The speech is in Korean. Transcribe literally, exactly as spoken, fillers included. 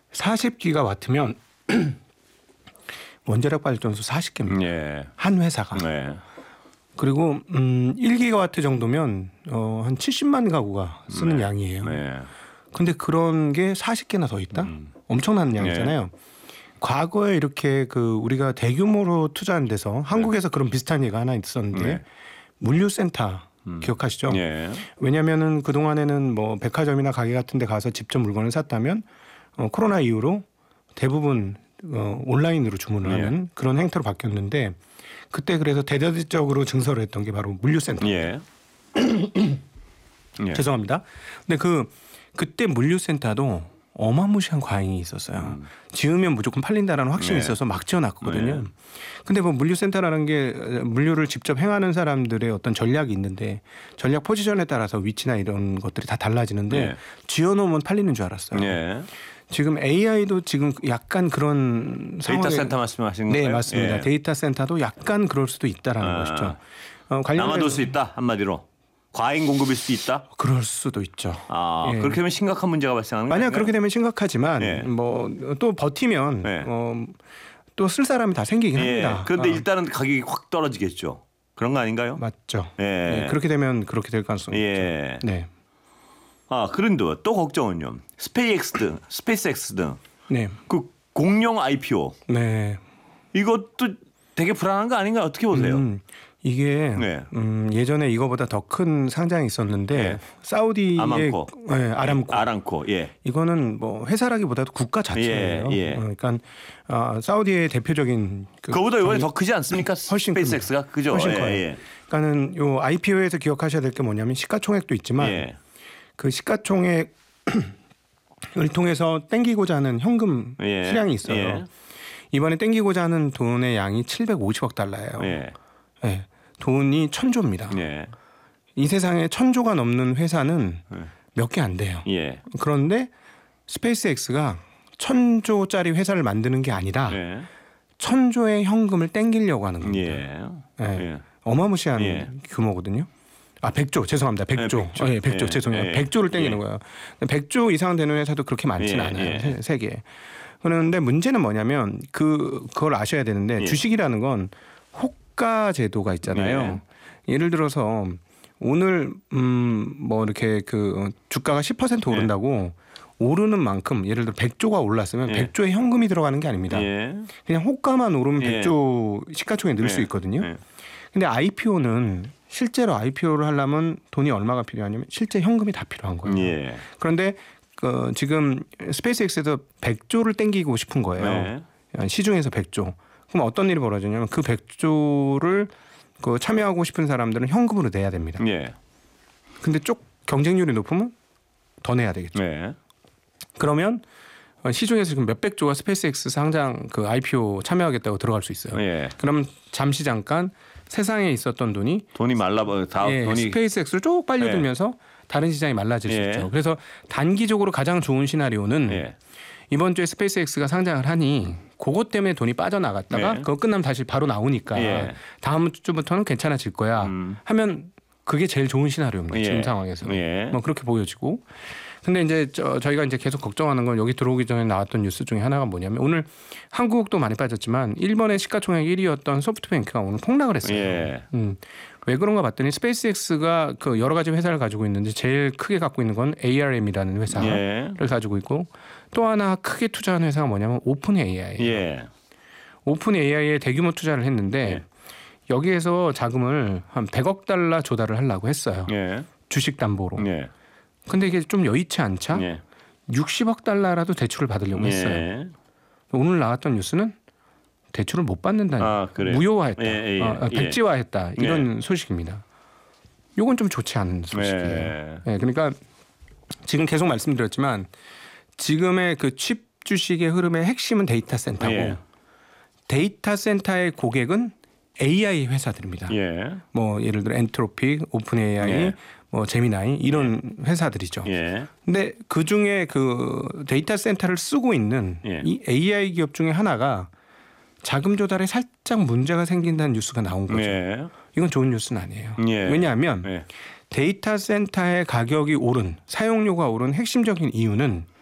사십 기가와트면 원자력 발전소 사십 개입니다. 예. 한 회사가. 네. 그리고 음, 일 기가와트 정도면 어, 한 칠십만 가구가 쓰는 네. 양이에요. 네. 근데 그런 게 사십 개나 더 있다? 음. 엄청난 양이잖아요. 네. 과거에 이렇게 그 우리가 대규모로 투자한 데서 한국에서 네. 그런 비슷한 얘기가 하나 있었는데 네. 물류센터 음. 기억하시죠? 네. 왜냐하면은 그 동안에는 뭐 백화점이나 가게 같은 데 가서 직접 물건을 샀다면 어, 코로나 이후로 대부분 어, 온라인으로 주문을 네. 하는 그런 행태로 바뀌었는데 그때 그래서 대대적으로 증설을 했던 게 바로 물류센터. 예. 예. 죄송합니다. 근데 그 그때 물류센터도 어마무시한 과잉이 있었어요. 음. 지으면 무조건 팔린다라는 확신이 네. 있어서 막 지어놨거든요. 네. 근데 뭐 물류센터라는 게 물류를 직접 행하는 사람들의 어떤 전략이 있는데 전략 포지션에 따라서 위치나 이런 것들이 다 달라지는데 네. 지어놓으면 팔리는 줄 알았어요. 네. 지금 에이아이도 지금 약간 그런 데이터 센터 말씀하시는 거예요? 네, 맞습니다. 예. 데이터 센터도 약간 그럴 수도 있다라는 아, 것이죠. 어, 남아돌 수 있다 한마디로. 과잉 공급일 수 있다? 그럴 수도 있죠. 아, 예. 그렇게 되면 심각한 문제가 발생하는 거예요? 만약 그렇게 되면 심각하지만 예. 뭐 또 버티면 예. 어, 또 쓸 사람이 다 생기긴 예. 합니다. 그런데 어. 일단은 가격이 확 떨어지겠죠. 그런 거 아닌가요? 맞죠. 예. 예. 그렇게 되면 그렇게 될 가능성이 예. 있죠. 네. 아, 그런데 또 걱정은요. 스페이스X 등, 스페이스X 등. 네. 그 공룡 아이피오. 네. 이것도 되게 불안한 거 아닌가요? 어떻게 보세요? 음, 이게 네. 음, 예전에 이거보다 더 큰 상장이 있었는데 네. 사우디의 아람코, 네, 아람코, 아람코, 예. 이거는 뭐 회사라기보다도 국가 자체예요. 예, 예. 그러니까 어, 사우디의 대표적인 그 그거보다 이번에 더 크지 않습니까? 훨씬 스페이스X가 크죠. 훨씬 예, 커요. 예. 그러니까는 요 아이피오에서 기억하셔야 될 게 뭐냐면 시가총액도 있지만 예. 그 시가총액을 통해서 땡기고자 하는 현금 예. 수량이 있어요. 예. 이번에 땡기고자 하는 돈의 양이 칠백오십억 달러예요. 예. 네. 돈이 천조입니다. 예. 이 세상에 천조가 넘는 회사는 예. 몇 개 안 돼요. 예. 그런데 스페이스X가 천조짜리 회사를 만드는 게 아니라 예. 천조의 현금을 땡기려고 하는 겁니다. 예. 예. 예. 어마무시한 예. 규모거든요. 아, 백조 죄송합니다. 백조. 예, 백조, 어, 예, 백조 예. 죄송해요. 예. 백조를 땡기는 예. 거예요. 백조 이상 되는 회사도 그렇게 많지는 예. 않아요. 예. 세계. 그런데 문제는 뭐냐면 그 그걸 아셔야 되는데 예. 주식이라는 건 호가 제도가 있잖아요. 예. 예를 들어서 오늘 음 뭐 이렇게 그 주가가 십 퍼센트 오른다고 예. 오르는 만큼 예를 들어 백조가 올랐으면 예. 백조의 현금이 들어가는 게 아닙니다. 예. 그냥 호가만 오르면 예. 백조 시가총액 늘 수 예. 있거든요. 예. 근데 아이피오는 실제로 아이피오를 하려면 돈이 얼마가 필요하냐면 실제 현금이 다 필요한 거예요. 예. 그런데 그 지금 스페이스X에서 백조를 땡기고 싶은 거예요. 네. 시중에서 백조. 그럼 어떤 일이 벌어지냐면 그 백조를 그 참여하고 싶은 사람들은 현금으로 내야 됩니다. 예. 근데 쪽 경쟁률이 높으면 더 내야 되겠죠. 네. 그러면 시중에서 지금 몇백 조가 스페이스X 상장 그 아이피오 참여하겠다고 들어갈 수 있어요. 예. 그러면 잠시 잠깐 세상에 있었던 돈이 돈이 말라버 다 예, 돈이 스페이스X로 쭉 빨려들면서 예. 다른 시장이 말라질 예. 수 있죠. 그래서 단기적으로 가장 좋은 시나리오는 예. 이번 주에 스페이스X가 상장을 하니 그것 때문에 돈이 빠져나갔다가 예. 그거 끝나면 다시 바로 나오니까 예. 다음 주부터는 괜찮아질 거야 음. 하면 그게 제일 좋은 시나리오입니다. 예. 지금 상황에서. 예. 뭐 그렇게 보여지고. 근데 이제 저, 저희가 이제 계속 걱정하는 건 여기 들어오기 전에 나왔던 뉴스 중에 하나가 뭐냐면 오늘 한국도 많이 빠졌지만 일본의 시가총액 일 위였던 소프트뱅크가 오늘 폭락을 했어요. 예. 음. 왜 그런가 봤더니 스페이스X가 그 여러 가지 회사를 가지고 있는데 제일 크게 갖고 있는 건 에이알엠이라는 회사를 예. 가지고 있고 또 하나 크게 투자한 회사가 뭐냐면 오픈 에이아이예요. 예. 오픈 에이아이에 대규모 투자를 했는데 예. 여기에서 자금을 한 백억 달러 조달을 하려고 했어요. 예. 주식 담보로. 예. 근데 이게 좀 여의치 않자 예. 육십억 달러라도 대출을 받으려고 예. 했어요. 오늘 나왔던 뉴스는 대출을 못 받는다니 아, 무효화했다. 예, 예, 아, 백지화했다. 이런 예. 소식입니다. 이건 좀 좋지 않은 소식이에요. 예. 예, 그러니까 지금 계속 말씀드렸지만 지금의 그 칩 주식의 흐름의 핵심은 데이터 센터고 예. 데이터 센터의 고객은 에이아이 회사들입니다. 예. 뭐 예를 들어 엔트로픽, 오픈 에이아이, 예. 뭐 제미나이 이런 예. 회사들이죠. 예. 근데 그 중에 그 데이터 센터를 쓰고 있는 예. 이 에이아이 기업 중에 하나가 자금 조달에 살짝 문제가 생긴다는 뉴스가 나온 거죠. 예. 이건 좋은 뉴스는 아니에요. 예. 왜냐하면 예. 데이터 센터의 가격이 오른, 사용료가 오른 핵심적인 이유는